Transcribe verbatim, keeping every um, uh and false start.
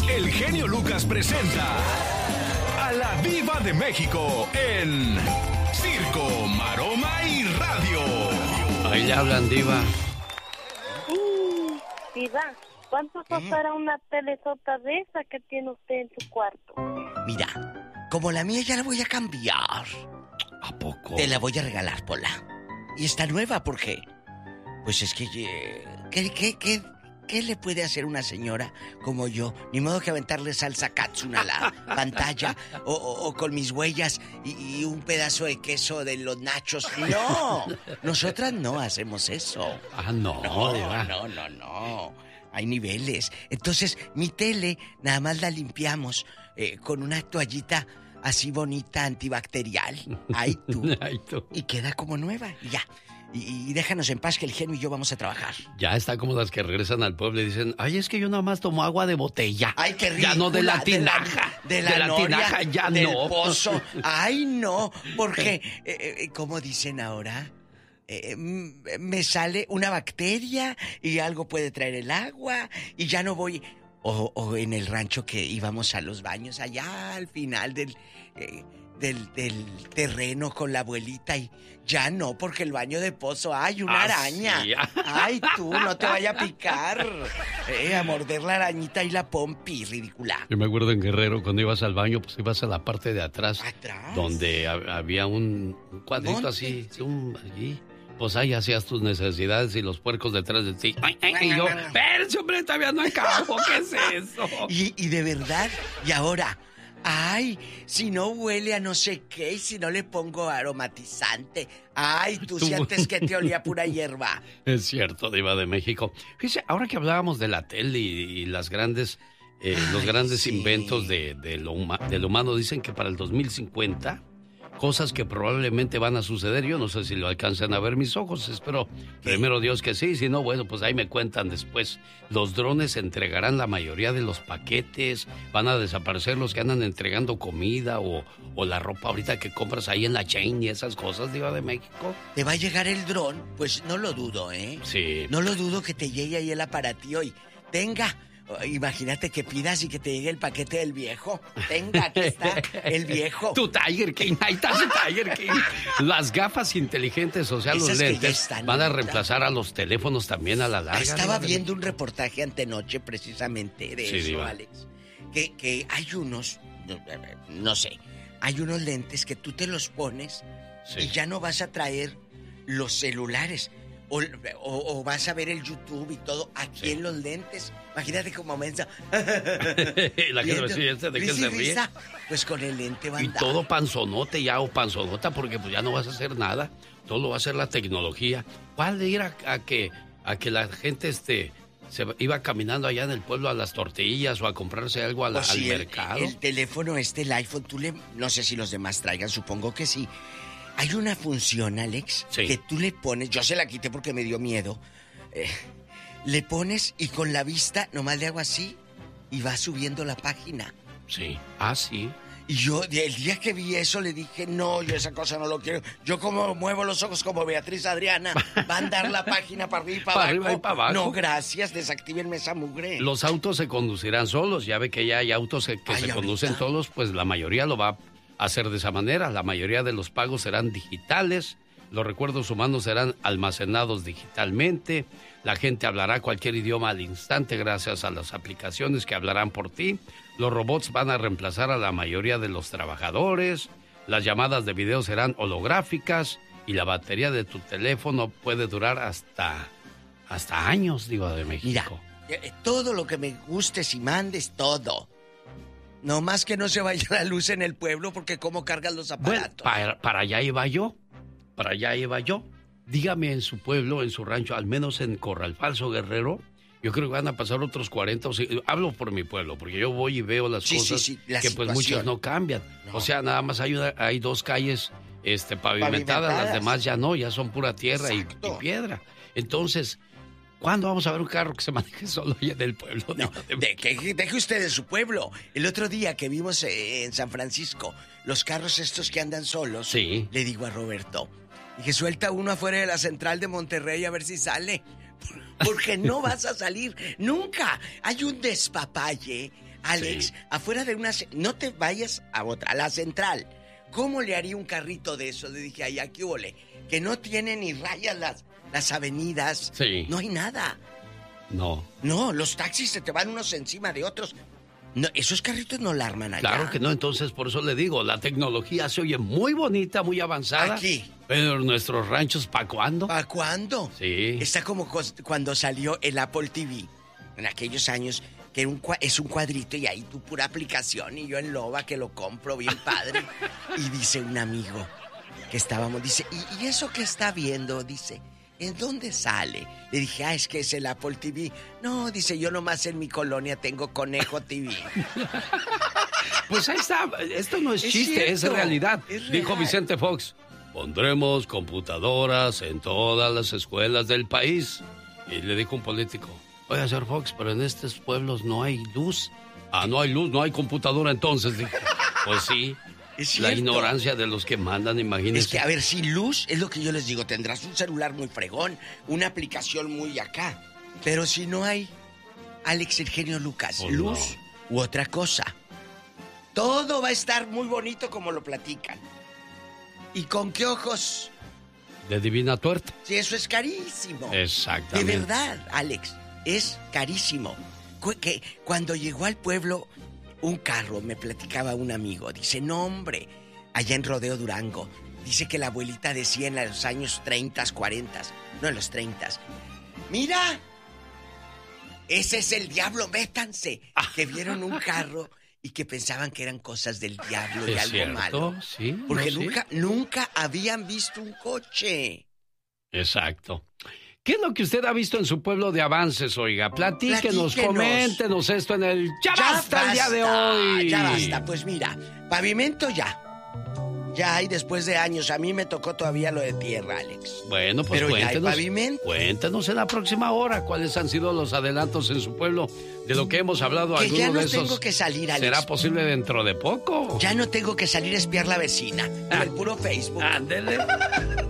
el genio Lucas presenta a la Diva de México en Circo, Maroma y Radio. Ahí le hablan, Diva. Sí, Diva, ¿cuánto costará una telesota de esa que tiene usted en su cuarto? Mira, como la mía ya la voy a cambiar. ¿A poco? Te la voy a regalar, Pola. Y está nueva, ¿por qué? Pues es que... Eh, ¿qué, qué, qué, ¿Qué le puede hacer una señora como yo? Ni modo que aventarle salsa Katsun a la pantalla o, o, o con mis huellas y, y un pedazo de queso de los nachos. No, nosotras no hacemos eso. Ah, no, no, Diva. no, no, no. Hay niveles. Entonces, mi tele nada más la limpiamos eh, con una toallita así bonita, antibacterial. Ay, tú. Ay, tú. Y queda como nueva. Y ya. Y, y déjanos en paz que el genio y yo vamos a trabajar. Ya está como las que regresan al pueblo y dicen, ay, es que yo nada más tomo agua de botella. Ay, qué ridícula. Ya no de la tinaja. De la, de la, de la noria, tinaja, ya del no. pozo. Ay, no, porque, eh, eh, ¿cómo dicen ahora? Eh, me sale una bacteria y algo puede traer el agua y ya no voy... O, o en el rancho que íbamos a los baños allá al final del... Eh, Del, del terreno con la abuelita y ya no, porque el baño de pozo, ¡ay, una Ah, araña! sí. ¡Ay, tú, no te vaya a picar! Eh, a morder la arañita y la pompi, ridícula. Yo me acuerdo en Guerrero, cuando ibas al baño, pues ibas a la parte de atrás. ¿Atrás? Donde ha- había un, un cuadrito ¿Dónde? así, un, allí. Pues ahí hacías tus necesidades y los puercos detrás de ti. Ay, ay, y yo, espérense, hombre, todavía no acabo, ¿qué es eso? Y, y de verdad, y ahora... Ay, si no huele a no sé qué y si no le pongo aromatizante. Ay, tú si antes que te olía pura hierba. Es cierto, Diva de México. Fíjese, ahora que hablábamos de la tele y, y las grandes, eh, Ay, los grandes sí. inventos de, de lo huma- del humano, dicen que para el dos mil cincuenta, cosas que probablemente van a suceder. Yo no sé si lo alcanzan a ver mis ojos, espero primero Dios que sí, si no, bueno, pues ahí me cuentan después. Los drones entregarán la mayoría de los paquetes, van a desaparecer los que andan entregando comida o, o la ropa ahorita que compras ahí en la chain y esas cosas, Diva de México. ¿Te va a llegar el dron? Pues no lo dudo, ¿eh? Sí. No lo dudo que te llegue ahí el aparatío y tenga. Imagínate que pidas y que te llegue el paquete del viejo. Tenga, aquí está el viejo. Tu Tiger King, ahí está su Tiger King. Las gafas inteligentes, o sea, los Esas que ya lentes, están van a ahorita. reemplazar a los teléfonos también a la larga. Estaba Diva de viendo un reportaje antenoche precisamente de Sí, eso, Diva. Alex. Que, que hay unos, no, no sé, hay unos lentes que tú te los pones Sí. y ya no vas a traer los celulares. O, o- o vas a ver el YouTube y todo aquí Sí. en los lentes. Imagínate como mensa. La gente Viendo, decía, ¿este de qué risa y se ríe? risa. Pues con el lente va a Y andar. todo panzonote ya o panzonota porque pues ya no vas a hacer nada. Todo lo va a hacer la tecnología. ¿Cuál de ir a, a que a que la gente este se iba caminando allá en el pueblo a las tortillas o a comprarse algo a la- O si al el- mercado? El, teléfono este, el iPhone, tú le... No sé si los demás traigan, supongo que sí. Hay una función, Alex, Sí. que tú le pones... Yo se la quité porque me dio miedo. Eh, le pones y con la vista nomás le hago así y va subiendo la página. Sí. Ah, sí. Y yo, el día que vi eso, le dije, no, yo esa cosa no lo quiero. Yo como muevo los ojos como Beatriz Adriana, va a andar la página para arriba y para Para abajo. arriba y para abajo. No, gracias, desactívenme esa mugre. Los autos se conducirán solos. Ya ve que ya hay autos que, que Ay, se ahorita. conducen solos, pues la mayoría lo va a hacer de esa manera. La mayoría de los pagos serán digitales. Los recuerdos humanos serán almacenados digitalmente. La gente hablará cualquier idioma al instante gracias a las aplicaciones que hablarán por ti. Los robots van a reemplazar a la mayoría de los trabajadores. Las llamadas de video serán holográficas y la batería de tu teléfono puede durar hasta, hasta años, Diva de México. Mira, eh, todo lo que me gustes y mandes, todo. No más que no se vaya la luz en el pueblo porque cómo cargan los Bueno, aparatos. para, para allá iba yo. Para allá iba yo. Dígame en su pueblo, en su rancho, al menos en Corral Falso, Guerrero, yo creo que van a pasar otros cuarenta o cincuenta. Hablo por mi pueblo, porque yo voy y veo las Sí, cosas sí, sí, la que pues situación. muchas no cambian. No. O sea, nada más hay, una- hay dos calles este, pavimentadas, Pavimentadas. las demás ya no, ya son pura tierra y, Exacto. y piedra. Entonces, ¿cuándo vamos a ver un carro que se maneje solo allá en el pueblo? No, Diva de de, que, deje usted de su pueblo. El otro día que vimos eh, en San Francisco los carros estos que andan solos, Sí. le digo a Roberto, dije, suelta uno afuera de la central de Monterrey a ver si sale. Porque no vas a salir nunca. Hay un despapalle, Alex, Sí. afuera de una... No te vayas a otra, a la central. ¿Cómo le haría un carrito de eso? Le dije, ay, aquí ole. Que no tiene ni rayas las, las avenidas. Sí. No hay nada. No. No, los taxis se te van unos encima de otros. No, esos carritos no la arman allá. Claro que no, entonces por eso le digo, la tecnología se oye muy bonita, muy avanzada. Aquí. Pero nuestros ranchos, ¿para cuándo? ¿Para cuándo? Sí. Está como cuando salió el Apple T V. En aquellos años, que un, es un cuadrito y ahí tu pura aplicación. Y yo en loba que lo compro bien padre. Y dice un amigo que estábamos, dice, ¿y, y eso que está viendo? Dice, ¿en dónde sale? Le dije, ah, es que es el Apple T V. No, dice, yo nomás en mi colonia tengo Conejo T V. Pues ahí está, esto no es, es chiste, cierto, es realidad. Es real. Dijo Vicente Fox, pondremos computadoras en todas las escuelas del país. Y le dijo un político, oiga, señor Fox, pero en estos pueblos no hay luz. Ah, no hay luz, no hay computadora entonces. Dije, pues sí. Es la ignorancia de los que mandan, imagínense. Es que, a ver, sin luz, es lo que yo les digo, tendrás un celular muy fregón, una aplicación muy acá. Pero si no hay, Alex, el genio Lucas, oh, luz no. u otra cosa, todo va a estar muy bonito como lo platican. ¿Y con qué ojos? De divina tuerta. Sí, eso es carísimo. Exactamente. De verdad, Alex, es carísimo. Que cuando llegó al pueblo un carro, me platicaba un amigo, dice, no hombre, allá en Rodeo Durango, dice que la abuelita decía en los años treinta, cuarenta, no en los treinta, mira, ese es el diablo, métanse, que vieron un carro y que pensaban que eran cosas del diablo y ¿Es algo cierto? malo. Sí, porque no, nunca, sí. nunca habían visto un coche. Exacto. ¿Qué es lo que usted ha visto en su pueblo de avances, oiga? Platíquenos, Platíquenos. coméntenos esto en el Ya, Ya Basta basta, el día de hoy. Ya basta, pues mira, pavimento ya. Ya hay después de años, a mí me tocó todavía lo de tierra, Alex. Bueno, pues Pero cuéntenos, ya hay pavimento. cuéntenos en la próxima hora cuáles han sido los adelantos en su pueblo de lo que hemos hablado. Que alguno ya no de esos tengo que salir, Alex. ¿Será posible dentro de poco? Ya no tengo que salir a espiar la vecina, por el puro Facebook. Ándele.